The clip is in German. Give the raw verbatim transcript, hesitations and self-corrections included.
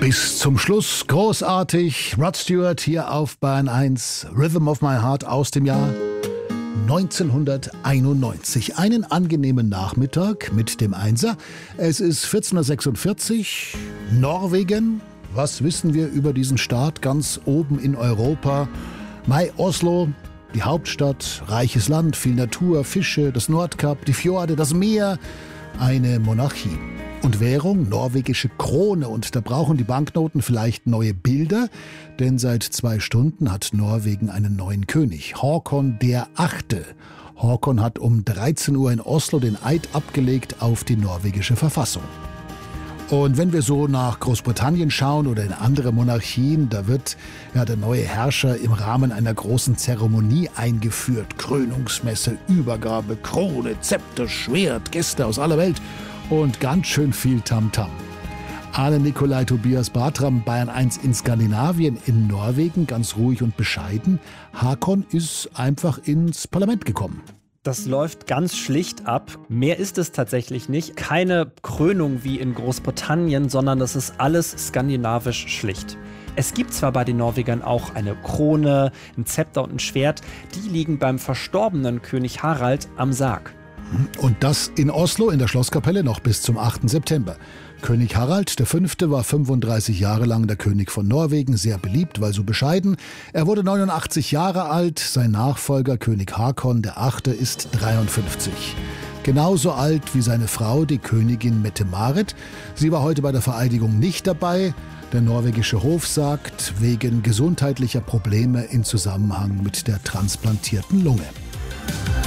Bis zum Schluss großartig. Rod Stewart hier auf Bayern eins. Rhythm of My Heart aus dem Jahr neunzehnhunderteinundneunzig. Einen angenehmen Nachmittag mit dem Einser. Es ist vierzehn Uhr sechsundvierzig. Norwegen. Was wissen wir über diesen Staat ganz oben in Europa? Mai Oslo, die Hauptstadt, reiches Land, viel Natur, Fische, das Nordkap, die Fjorde, das Meer. Eine Monarchie. Und Währung, norwegische Krone. Und da brauchen die Banknoten vielleicht neue Bilder, denn seit zwei Stunden hat Norwegen einen neuen König, Håkon der Achte. Håkon hat um dreizehn Uhr in Oslo den Eid abgelegt auf die norwegische Verfassung. Und wenn wir so nach Großbritannien schauen oder in andere Monarchien, da wird ja der neue Herrscher im Rahmen einer großen Zeremonie eingeführt. Krönungsmesse, Übergabe, Krone, Zepter, Schwert, Gäste aus aller Welt und ganz schön viel Tamtam. Arne Nikolai Tobias Bartram, Bayern eins in Skandinavien, in Norwegen, ganz ruhig und bescheiden. Håkon ist einfach ins Parlament gekommen. Das läuft ganz schlicht ab. Mehr ist es tatsächlich nicht. Keine Krönung wie in Großbritannien, sondern das ist alles skandinavisch schlicht. Es gibt zwar bei den Norwegern auch eine Krone, ein Zepter und ein Schwert. Die liegen beim verstorbenen König Harald am Sarg. Und das in Oslo in der Schlosskapelle noch bis zum achten September. König Harald der Fünfte war fünfunddreißig Jahre lang der König von Norwegen, sehr beliebt, weil so bescheiden. Er wurde neunundachtzig Jahre alt, sein Nachfolger König Håkon der Achte ist dreiundfünfzig. Genauso alt wie seine Frau, die Königin Mette-Marit. Sie war heute bei der Vereidigung nicht dabei. Der norwegische Hof sagt, wegen gesundheitlicher Probleme in Zusammenhang mit der transplantierten Lunge.